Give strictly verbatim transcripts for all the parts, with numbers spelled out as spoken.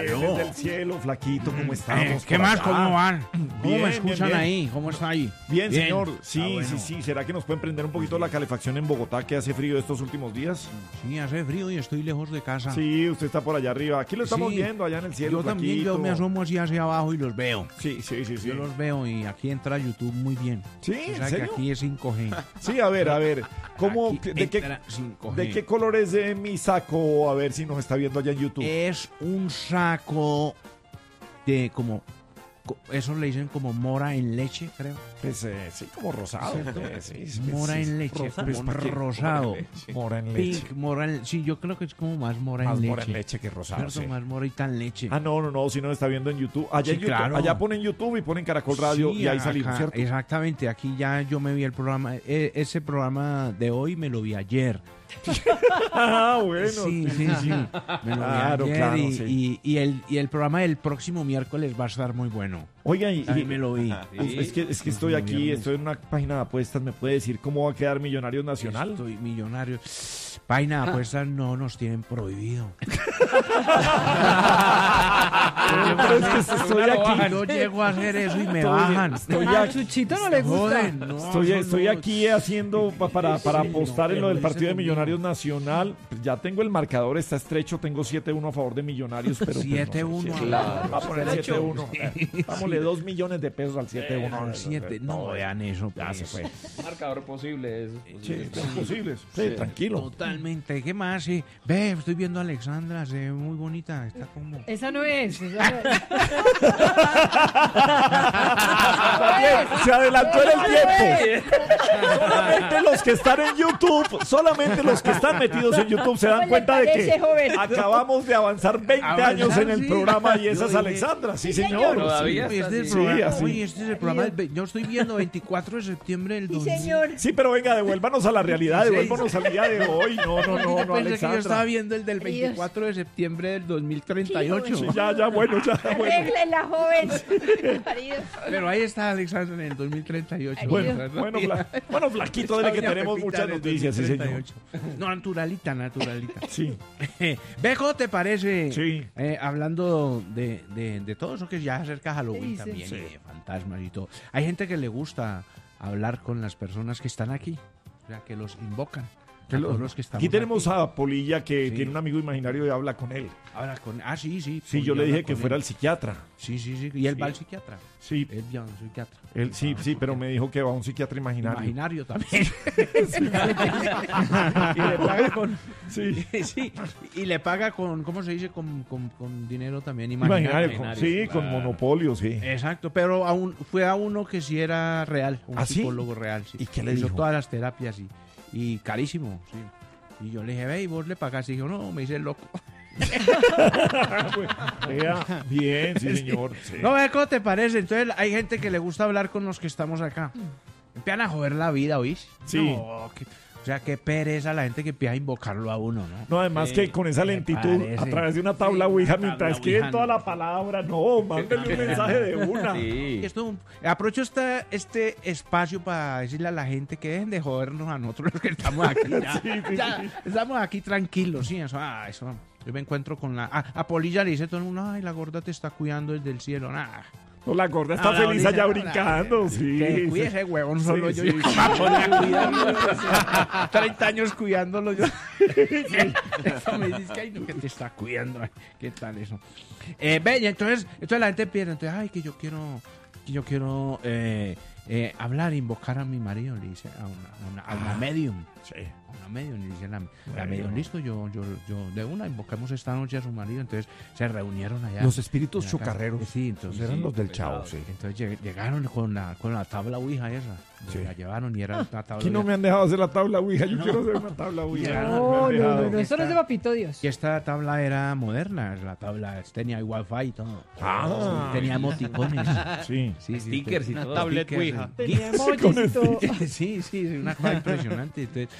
Aló. desde el cielo, flaquito, ¿cómo estamos? Eh, ¿Qué por más? acá? ¿Cómo van? ¿Cómo Bien, me escuchan bien, bien. ahí? ¿Cómo está ahí? Bien, señor. Sí, Ah, bueno. sí, sí. ¿Será que nos pueden prender un poquito la calefacción en Bogotá, que hace frío estos últimos días? Sí, hace frío y estoy lejos de casa. Sí, usted está por allá arriba. Aquí lo estamos Sí. viendo, allá en el cielo, Yo también, yo flaquito. me asomo así hacia abajo y los veo. Sí, sí, sí, sí. Yo los veo y aquí entra YouTube muy bien. ¿Sí? O ¿En sea que serio? aquí es cinco G. Sí, a ver, a ver. ¿Cómo, Aquí de, qué, entra cinco G. ¿De qué color es de mi saco? A ver si nos está viendo allá en YouTube. Es un saco de como... co- Eso le dicen como mora en leche, creo. Pues, eh, sí, como rosado. ¿Cierto? Eh, sí, sí, Mora sí, en leche, Rosado. pues, Pues, ¿para qué? rosado. Mora en leche. Pink, mora en... Sí, yo creo que es como más mora Más en leche. mora en leche que rosado, ¿Cierto? sí. Más morita en leche. Ah, no, no, no, si no está viendo en YouTube. Allá Sí, en YouTube. claro. Allá ponen YouTube y ponen Caracol Radio Sí, y ahí acá, salimos, ¿cierto? Exactamente, aquí ya yo me vi el programa, e- ese programa de hoy me lo vi ayer. Ah, bueno. sí, sí, sí, me lo Claro, vi ayer claro, y, sí. y- y el, y el programa del próximo miércoles va a estar muy bueno. Oiga, y, Ahí y- me lo vi. Uf, es que, es que estoy Próximo aquí, viernes. estoy en una página de apuestas. ¿Me puede decir cómo va a quedar Millonarios Nacional? Estoy millonario. Página de apuestas no nos tienen prohibido. Pero es que estoy aquí. Yo llego a hacer eso y me Estoy- bajan. estoy A aquí. Chuchito no le gusta. Joden, no, Estoy, eso estoy no- aquí haciendo pa- para, para Sí, apostar no, en lo del pero partido de dice Millonarios Nacional. Pues ya tengo el marcador, está estrecho, tengo siete uno a favor de Millonarios, pero pues, siete uno, no sé, claro. siete- vamos a poner siete uno. Dámosle dos millones de pesos al siete uno. Al siete, no vean eso. Ya pues. se fue. Marcador posible. Es Sí, posible. es posible. Sí, tranquilo. Totalmente. ¿Qué más? Sí. Ve, estoy viendo a Alexandra, se ve muy bonita. Está como... Esa no es. Esa no es. Se adelantó en el tiempo. Solamente los que están en YouTube, solamente los que están metidos en YouTube se dan ¿Cómo le cuenta de que parece, joven? acabamos de avanzar veinte años en el sí. programa y esa es Yo dije- Alexandra. Sí, Sí, señor. Todavía Oye, está este es el así. programa, Sí, así. oye, este es el programa del ve- yo estoy viendo veinticuatro de septiembre del Sí, dos mil. señor. Sí, pero venga, devuélvanos a la realidad, devuélvanos al día de hoy. No, no, no, Yo no, pensé que yo estaba Alexandra. viendo el del veinticuatro de septiembre del dos mil treinta y ocho. Sí, ya, ya, bueno, ya, bueno. Arréglenla, joven. Marido. Pero ahí está Alexandra en el dos mil treinta y ocho. Bueno, ¿verdad? bueno, Fla- bueno, Flaquito, debe que Doña tenemos Pepita muchas del noticias, sí, señor. dos mil treinta y ocho. No, naturalita, naturalita. Sí, Ve, ¿cómo te parece? Sí. Eh, hablando de, de, de todo eso que ya acerca Halloween Sí, sí. también, Sí. y de fantasmas y todo. Hay gente que le gusta hablar con las personas que están aquí, o sea, que los invocan. Que a lo- todos los que estamos aquí tenemos aquí. a Polilla que Sí. tiene un amigo imaginario y habla con él. Ahora con... Ah, sí, sí. Sí, pues yo le habla dije que con fuera él. al psiquiatra. Sí, sí, sí. Y él Sí. va al psiquiatra. Sí, Él va al psiquiatra. él, sí, sí, pero me dijo que va a un psiquiatra imaginario. Imaginario también. y le paga con... Sí. sí, y le paga con, ¿cómo se dice? Con, con, con dinero también Imaginario, imaginario. con- Imaginario, sí, con claro. monopolio, sí. Exacto, pero a un- fue a uno que sí era real, un ¿Ah, sí? psicólogo real. Sí. ¿Y qué le Hizo dijo? todas las terapias y, y carísimo, sí. Y yo le dije, ve, ¿y vos le pagás? Y dijo, no, me hice el loco. Vea, bien, sí, señor. sí. No, ve, ¿cómo te parece? Entonces hay gente que le gusta hablar con los que estamos acá. Empiezan a joder la vida, ¿oís? Sí. No, que- o sea, qué pereza la gente que empieza a invocarlo a uno, ¿no? No, además Sí, que con esa me lentitud, parece. a través de una tabla Sí, Ouija, una mientras tabla escriben Ouija, toda no. la palabra, no, mándenle un mensaje de una. Sí. Y esto, aprovecho este, este espacio para decirle a la gente que dejen de jodernos a nosotros los que estamos aquí. Ya, Sí, sí, ya, sí. estamos aquí tranquilos, sí, eso, ah, eso. Yo me encuentro con la... ah, a Polilla le dice todo el mundo, ay, la gorda te está cuidando desde el cielo. Nah. No, la gorda está No, la feliz gorda- allá no, brincando, la- sí. Que sí. cuide ese huevón Sí, solo sí, yo. sí. yo me voy a poner a cuidarlo. treinta años cuidándolo yo. Eso me dice que, ay, no, que te está cuidando. Ay, ¿qué tal eso? Eh, ve, y entonces, entonces la gente pierde. Entonces, ay, que yo quiero, que yo quiero eh, eh, hablar, invocar a mi marido, le dice a una, a una, a una medium. Sí. A una medium, le dice la, la Bueno. medium, listo, yo, yo, yo de una invocamos esta noche a su marido. Entonces se reunieron allá. Los espíritus en la casa. chocarreros. Sí, entonces. Eran sí. los del pesado, chavo, sí. Entonces lleg- llegaron con la, con la tabla Ouija esa. Sí. La llevaron y era una tabla Aquí no Ouija. me han dejado hacer la tabla Ouija, yo quiero hacer una tabla Ouija. Ya. me han No, no, dejado. no, no, eso no es de papito Dios. Y esta tabla era moderna, la tabla tenía wifi y todo. Ah. Sí, tenía emoticones. Sí. Sí, sí, Stickers y una todo. tablet Stickers, Ouija. Tenía emojis y todo. Sí, sí, sí, una cosa impresionante. Entonces, tenía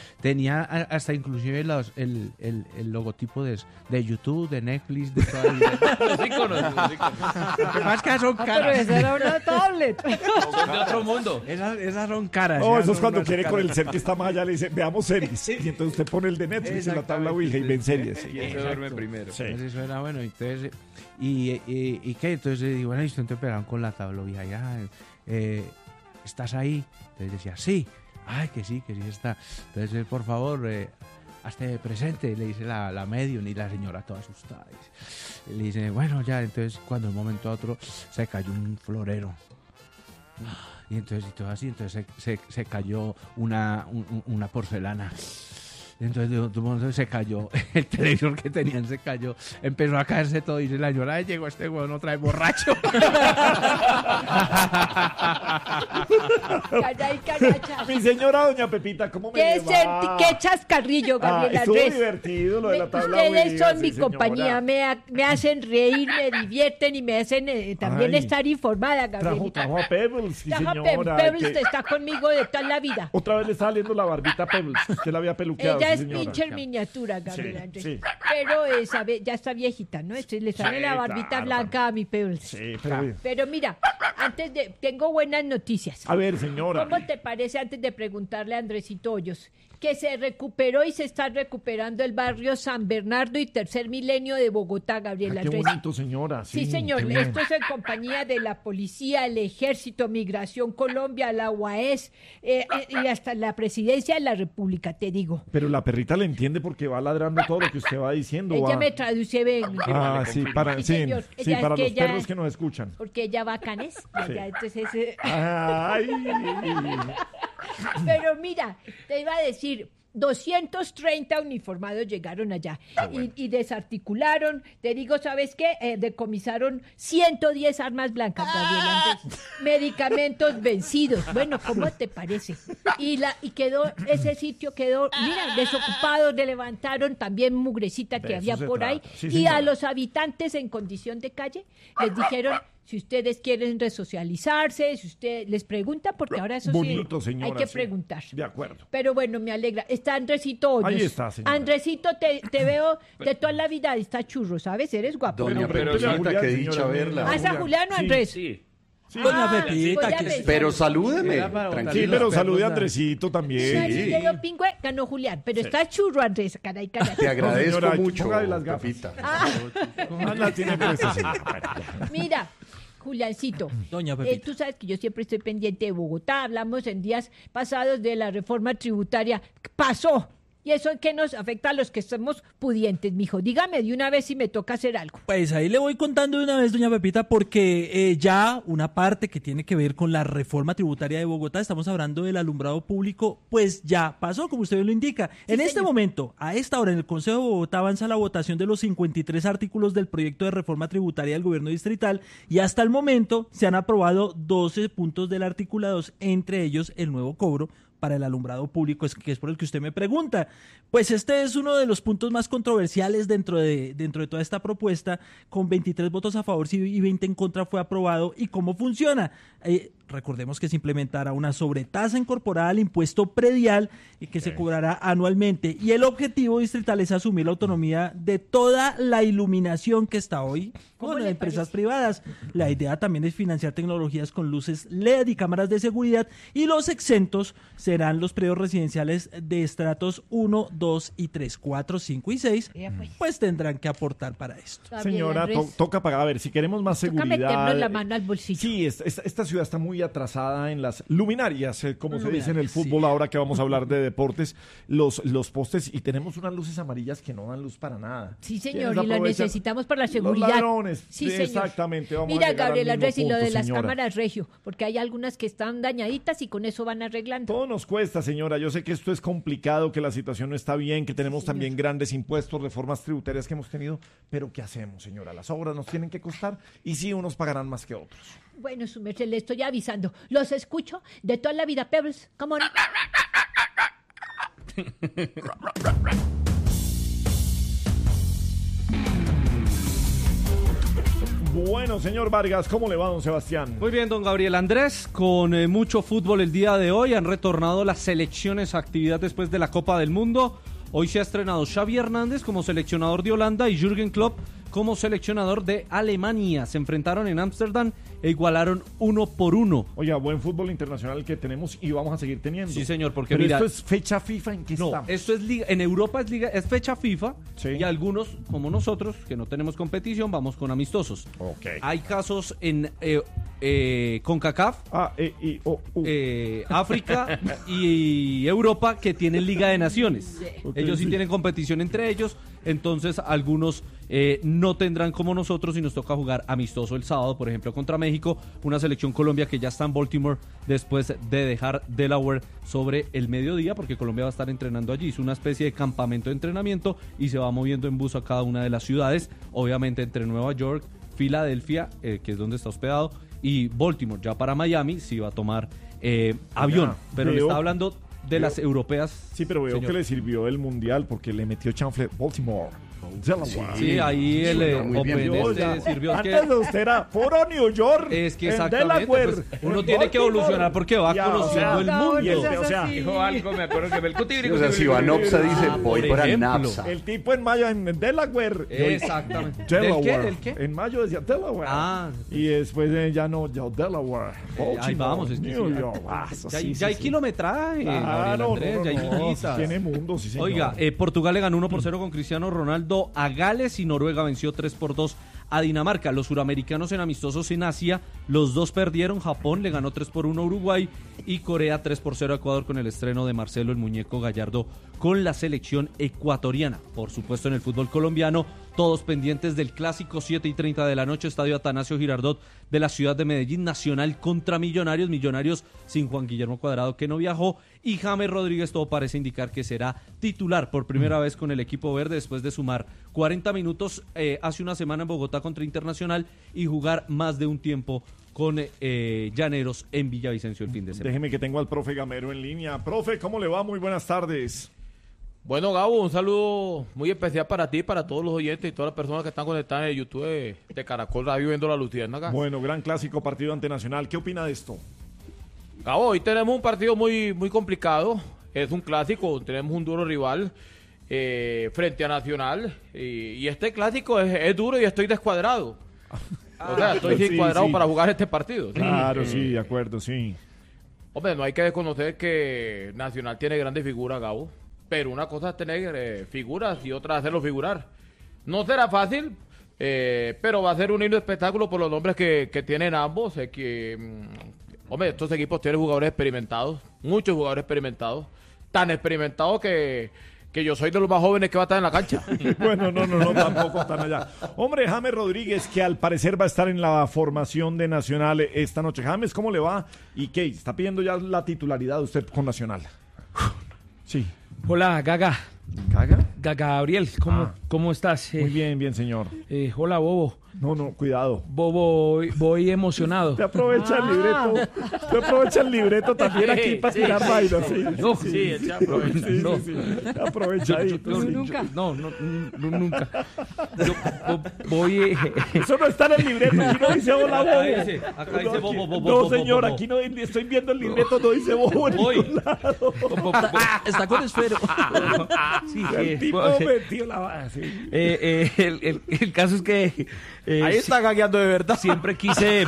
tenía a- hasta inclusive los, el, el, el logotipo de, de YouTube, de Netflix, de toda la Los íconos, los íconos. Lo que pasa es que son Ah, pero caras. esa era una tablet. Son de otro mundo. Esas, esas son caras. No, esas eso es son cuando unas quiere con caras. el ser que está más allá, le dice, veamos series. Y entonces usted pone el de Netflix en la tabla Ouija y ven series. sí. Y ese duerme primero. Sí. Entonces eso era bueno. Entonces, y, y, y qué, entonces digo, bueno, listo, entonces empezaron con la tabla Ouija, ya, eh, ¿estás ahí? Entonces decía, sí, ay, que sí, que sí está. Entonces, eh, por favor, eh, hazte presente, le dice la, la medium y la señora toda asustada. Y le dice, bueno, ya, entonces cuando de un momento a otro se cayó un florero. Y entonces, y todo así, entonces se, se, se cayó una, un- una porcelana. Y entonces de un momento se cayó, el televisor que tenían se cayó, empezó a caerse todo y dice la señora, "Ay, llegó este huevón otra vez borracho". Caray, caracha. Mi señora doña Pepita, ¿cómo me Qué, le va? senti- qué chascarrillo, Ah, Gabriela estuvo Andrés. divertido lo de la Me- tabla Ustedes Ouija, son sí, mi señora. compañía, me, ha- me hacen reír, me divierten y me hacen eh, también Ay. estar informada, Trajo, Gabrielita. trajo a Pebbles, sí, Trajo a señora. Pe- Pebbles, que- está conmigo de toda la vida. Otra vez le está saliendo la barbita a Pebbles. Usted la había peluqueado, Ella sí, es señora. pincher miniatura, Gabriela Sí, Andrés. sí. Pero eh, sabe, ya está viejita, ¿no? Este, le sale Sí, la barbita claro, blanca a mi Pebbles. Sí, pero... Pero mira, antes de, tengo buenas noticias. A ver, señora. ¿Cómo te parece, antes de preguntarle a Andresito Hoyos, que se recuperó y se está recuperando el barrio San Bernardo y Tercer Milenio de Bogotá, Gabriela Ah, qué Andrés? bonito, señora. Sí, Sí, señor. qué bien. Esto es en compañía de la policía, el ejército, Migración Colombia, la U A E S eh, eh, y hasta la presidencia de la República, te digo. Pero la perrita le entiende porque va ladrando todo lo que usted va diciendo. Ella va- me traduce, ven, Ah, sí, para, Sí, sí, señor. sí, Ella es para que los ella- perros que nos escuchan. porque ella va a Canes. Sí. Ella, entonces, eh, Ay. pero mira, te iba a decir, doscientos treinta uniformados llegaron allá y, y desarticularon, te digo, ¿sabes qué? Eh, decomisaron ciento diez armas blancas, Gabriela Andrés, medicamentos vencidos. Bueno, ¿cómo te parece? Y la y quedó, ese sitio quedó, mira, desocupado, le levantaron también mugrecita que De había eso se por ahí. trata. Sí, Y señora. a los habitantes en condición de calle les dijeron, si ustedes quieren resocializarse, si usted les pregunta, porque ahora eso Bonito, sí señora. hay que sí. preguntar. De acuerdo. Pero bueno, me alegra. Está Andresito Hoyos. Ahí está, señora. Andresito, te, te veo de toda la vida. Está churro, ¿sabes? Eres guapo. Doña Bueno, pero Pepita, Julián, qué señora, dicha mira. verla. ¿Vas a Julián o Sí. Andrés? Sí. Sí, Ah, Doña Pepita, voy a que- besar. Pero salúdeme, Era para tranquila. Sí, botarle pero los salude a perros a- Andresito Sí. también. Yo pingüe, ganó Julián. Pero está churro, Andrés. Caray, caray. Te agradezco señora, mucho, póngale las gafas. Pepita. Ah, la tiene puesta, señora. Mira, Juliancito, Doña eh, Pepita. tú sabes que yo siempre estoy pendiente de Bogotá. Hablamos en días pasados de la reforma tributaria. Pasó. ¿Y eso en qué nos afecta a los que somos pudientes, mijo? Dígame de una vez si me toca hacer algo. Pues ahí le voy contando de una vez, doña Pepita, porque eh, ya una parte que tiene que ver con la reforma tributaria de Bogotá, estamos hablando del alumbrado público, pues ya pasó, como usted lo indica. en este señor. momento, a esta hora, en el Consejo de Bogotá avanza la votación de los cincuenta y tres artículos del proyecto de reforma tributaria del gobierno distrital y hasta el momento se han aprobado doce puntos del articulado, entre ellos el nuevo cobro para el alumbrado público, es que es por el que usted me pregunta. Pues este es uno de los puntos más controversiales dentro de, dentro de toda esta propuesta, con veintitrés votos a favor y veinte en contra fue aprobado. ¿Y cómo funciona? Eh, recordemos que se implementará una sobretasa incorporada al impuesto predial y que se cobrará anualmente. Y el objetivo distrital es asumir la autonomía de toda la iluminación que está hoy ¿Cómo con le empresas parece? privadas. La idea también es financiar tecnologías con luces L E D y cámaras de seguridad, y los exentos serán los predios residenciales de estratos uno, dos y tres, cuatro, cinco y seis, Ya, pues. pues tendrán que aportar para esto. Está bien, Señora, Andrés. to- toca pagar. A ver, si queremos más Toca seguridad. meternos la mano al bolsillo. Sí, esta, esta- esta ciudad está muy atrasada en las luminarias, eh, como se dice en el Luminarias, fútbol, ahora que vamos a hablar de deportes, los, los postes, y tenemos unas luces amarillas que no dan luz para nada. Sí, ¿Quiénes señor, y lo aprovechan? necesitamos para la Los seguridad. ladrones. Sí, Sí, señor. exactamente, vamos a Mira, llegar al Gabriela mismo Andrés, y lo punto, de las señora. cámaras regio, porque hay algunas que están dañaditas y con eso van arreglando. Todo nos cuesta, señora. Yo sé que esto es complicado, que la situación no está bien, que tenemos también grandes impuestos, reformas tributarias que hemos tenido, pero ¿qué hacemos, señora? Las obras nos tienen que costar y sí, unos pagarán más que otros. Bueno, su merced, le estoy avisando. Los escucho de toda la vida, Pebbles. ¿Cómo no? Bueno, señor Vargas, ¿cómo le va, don Sebastián? Muy bien, don Gabriel Andrés, con eh, mucho fútbol el día de hoy. Han retornado las selecciones a actividad después de la Copa del Mundo. Hoy se ha estrenado Xavi Hernández como seleccionador de Holanda y Jürgen Klopp como seleccionador de Alemania. Se enfrentaron en Ámsterdam e igualaron uno por uno. Oiga, buen fútbol internacional que tenemos y vamos a seguir teniendo. Sí, señor, porque Pero mira... esto es fecha FIFA, ¿en qué No, estamos? esto es liga, en Europa es liga, es fecha FIFA, Sí. y algunos, como nosotros, que no tenemos competición, vamos con amistosos. Ok. Hay casos en eh, eh, CONCACAF, Ah, E, I, O, U. eh, África y Europa que tienen Liga de Naciones. Ok, Ellos sí sí. tienen competición entre ellos, entonces algunos eh, no tendrán como nosotros y nos toca jugar amistoso el sábado, por ejemplo, contra México, una selección Colombia que ya está en Baltimore después de dejar Delaware sobre el mediodía, porque Colombia va a estar entrenando allí. Es una especie de campamento de entrenamiento y se va moviendo en bus a cada una de las ciudades, obviamente entre Nueva York, Filadelfia, eh, que es donde está hospedado, y Baltimore. Ya para Miami sí va a tomar eh, avión, Ya, pero le veo- está hablando de las europeas. Sí, pero veo señor. que le sirvió el mundial porque le metió chanfle Baltimore. Delaware. Sí, ahí el eh, muy bien. Open Oiga, este sirvió. Es antes que, de usted era puro New York. es que en exactamente, Delaware, pues, uno en tiene que Baltimore. evolucionar porque va Ya, conociendo o sea, el no, mundo. y este, o sea, Dijo algo, me acuerdo que me el cutibri, O sea, si Vanopsa dice, Ah, voy por para ejemplo. Napsa. el tipo en mayo en Delaware. Exactamente. ¿Del Delaware. qué? ¿Del qué? En mayo decía Delaware. Ah. Y después eh, ya no, ya Delaware. Eh, ahí Baltimore, vamos, es que New sí. York. Ah, eso Ya, hay- sí, ya hay sí, sí. kilometraje, Gabriel Claro, Andrés, no, ya hay no, no, liquitas. tiene mundo, sí, señor. Oiga, eh, Portugal le ganó uno por cero con Cristiano Ronaldo a Gales y Noruega venció tres por dos a Dinamarca. Los suramericanos en amistosos en Asia, los dos perdieron. Japón le ganó tres por uno a Uruguay y Corea tres por cero a Ecuador con el estreno de Marcelo el Muñeco Gallardo con la selección ecuatoriana. Por supuesto, en el fútbol colombiano, todos pendientes del clásico, siete y treinta de la noche, Estadio Atanasio Girardot de la ciudad de Medellín, Nacional contra Millonarios, Millonarios sin Juan Guillermo Cuadrado que no viajó, y James Rodríguez todo parece indicar que será titular por primera vez con el equipo verde después de sumar cuarenta minutos eh, hace una semana en Bogotá contra Internacional y jugar más de un tiempo con eh, Llaneros en Villavicencio el fin de semana. Déjeme que tengo al profe Gamero en línea. Profe, ¿cómo le va? Muy buenas tardes. Bueno, Gabo, un saludo muy especial para ti, para todos los oyentes y todas las personas que están conectadas en el YouTube de, de Caracol Radio viendo la Luciérnaga. Bueno, gran clásico partido ante Nacional. ¿Qué opina de esto? Gabo, hoy tenemos un partido muy, muy complicado. Es un clásico, tenemos un duro rival eh, frente a Nacional. Y, y este clásico es, es duro y estoy descuadrado. O sea, estoy Sí, descuadrado sí. para jugar este partido. ¿sí? Claro, Eh, sí, de acuerdo, sí. Hombre, no hay que desconocer que Nacional tiene grandes figuras, Gabo. Pero una cosa es tener eh, figuras y otra hacerlo figurar. No será fácil, eh, pero va a ser un lindo espectáculo por los nombres que, que tienen ambos. eh, que, mm, hombre, estos equipos tienen jugadores experimentados, muchos jugadores experimentados. Tan experimentados que, que yo soy de los más jóvenes que va a estar en la cancha. Bueno, no, no, no, tampoco están allá. Hombre, James Rodríguez, que al parecer va a estar en la formación de Nacional esta noche. James, ¿cómo le va? ¿Y qué? ¿Está pidiendo ya la titularidad usted con Nacional? Sí. Hola, Gaga. ¿Caga? Gaga Gabriel, ¿cómo, Ah. ¿cómo estás? Eh, Muy bien, bien, señor. eh, hola, Bobo. No, no, cuidado. Bobo, voy, voy emocionado. Te aprovecha el libreto. Te aprovecha el libreto también aquí para tirar vainas. Sí, No, sí, Sí, sí, se aprovecha. sí, no. sí, sí. Aprovechadito. Yo- sí. nunca. No, no, no, nunca. Yo vo- voy... eh, Eso no está en el libreto. Aquí no dice hola, Acá bobo. dice, acá dice No, bobo, aquí- bobo, No, bobo, señor, bobo. aquí no estoy viendo el libreto. No dice bobo en Voy. ningún lado. Ah, está con esfero. Sí, El eh, tipo bueno, metió la base. Sí. eh, eh, el, el- el caso es que... eh, Ahí está gagueando de verdad. Siempre quise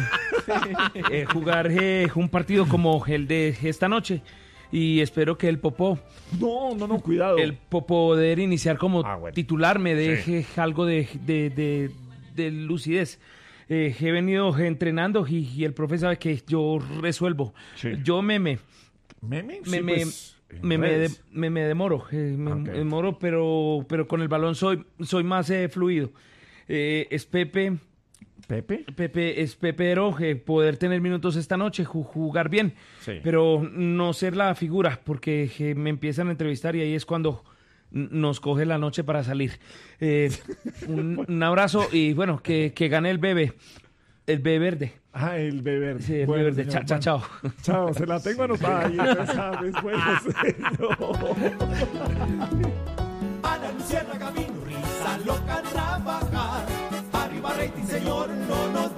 eh, jugar eh, un partido como el de esta noche y espero que el Popó, No, no, no, cuidado. el po- poder iniciar como Ah, bueno. titular me deje algo de, de, de- de lucidez. Eh, he venido entrenando y, y el profe sabe que yo resuelvo. Sí. Yo me me ¿Meme? me, Sí, me, pues, en me, me de- redes. me- me demoro, eh, me, Ok. me demoro, pero, pero con el balón soy, soy más eh, fluido. Eh, es Pepe, ¿Pepe? Pepe, es Pepero, eh, poder tener minutos esta noche, ju- jugar bien, Sí. pero no ser la figura, porque eh, me empiezan a entrevistar y ahí es cuando n- nos coge la noche para salir. Eh, un, un abrazo y bueno, que, que gane el bebé, el bebé verde. Ah, el bebé. Sí, el Bueno, bebé verde. señor, Chao, chao, bueno. chao. Chao, se la tengo anotada ahí. usted sabe, bueno, señor. Ana Luciana Camino, risa loca trabajar. Arriba rating, señor, no nos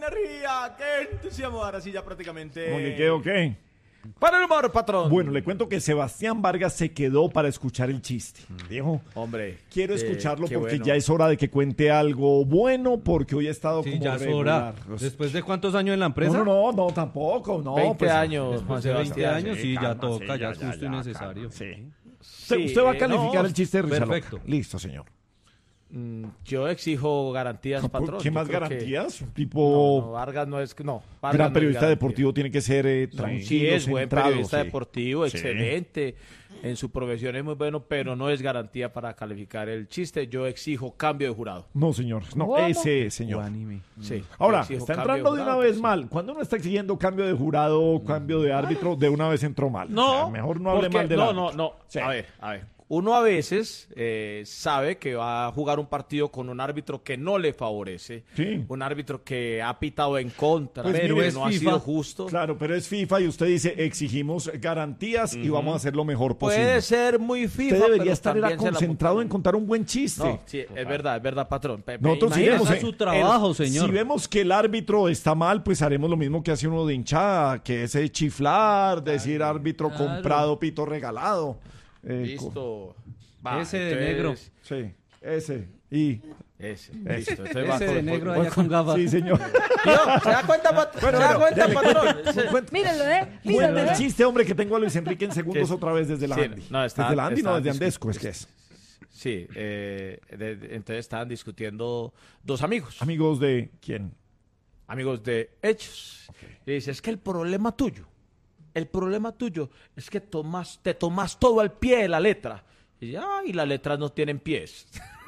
energía, qué entusiasmo. Ahora sí ya prácticamente... ¿Cómo que qué o qué? Para el humor, patrón. Bueno, le cuento que Sebastián Vargas se quedó para escuchar el chiste. Dijo, Hombre. quiero eh, escucharlo qué porque bueno. ya es hora de que cuente algo bueno porque hoy ha estado Sí, como ya es regular. hora. ¿Después de cuántos años en la empresa? No, no, no, no, tampoco, no. veinte pues, años, Después Juan de veinte Sebastián. años, sí, ya calma, toca, sí, ya es justo y necesario. calma, sí. Sí, Usted, usted va a eh, calificar no, el chiste de risa loca. perfecto. Listo, señor. Mm, Yo exijo garantías, patrón. ¿Qué Yo más creo que- garantías? Un No, tipo no, Vargas no es... No, Vargas gran no es periodista garantía. deportivo tiene que ser eh, tranquilo, Sí, es buen centrado, periodista sí. deportivo, Sí. excelente. En su profesión es muy bueno, pero no es garantía para calificar el chiste. Yo exijo cambio de jurado. No, señor. No, ¿Cómo? ese señor. Sí. Ahora, yo exijo está cambio entrando de una jurado, vez sí. mal. Cuando uno está exigiendo cambio de jurado, cambio de árbitro, de una vez entró mal. No, O sea, mejor no hable porque- mal del No, árbitro. no, no. Sí. A ver, a ver. Uno a veces eh, sabe que va a jugar un partido con un árbitro que no le favorece. Sí. Un árbitro que ha pitado en contra, Pues pero mire, que no ha es sido FIFA. justo. Claro, pero es FIFA y usted dice exigimos garantías y vamos a hacer lo mejor posible. Puede ser muy FIFA, Usted debería pero estar era también se la concentrado montaron. en contar un buen chiste. No, sí, es verdad, es verdad, patrón. Pe- pe- Nosotros imagínese- iremos, haga eh, su trabajo, señor. Si vemos que el árbitro está mal, pues haremos lo mismo que hace uno de hinchada, que es eh, chiflar, decir árbitro claro. comprado, pito regalado. Eh, co- Listo. Va, Ese de entonces- negro. Sí, ese. Y. Ese, listo. Entonces va Ese con- de con- negro con- allá con gafas. Sí, señor. Tío, ¿se da cuenta, pat- ¿se da cuenta, patrón? Se- Míralo, ¿eh? Bueno, Míralo, el ¿eh? chiste, hombre, que tengo a Luis Enrique en segundos Sí. otra vez desde la Sí, Andy. no, está- desde la Andy, no está desde discu- Andesco, es que es. Sí, eh, de- de- entonces estaban discutiendo dos amigos, Amigos de quién. amigos de hechos. Y dice, es que el problema tuyo, el problema tuyo es que tomas, te tomas todo al pie de la letra. Y dice, ay, las letras no tienen pies.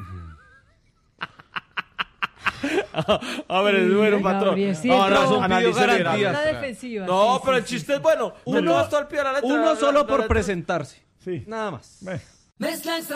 A ver, es bueno, patrón. Gabrielcito. No, no, Razón, pidió analícese bien. garantías. La defensiva. No, sí, pero sí, el sí. chiste es bueno. Uno Uno- vas todo al pie de la letra. Uno la- solo la- por la- presentarse. Sí. Nada más. Eh. Mezcla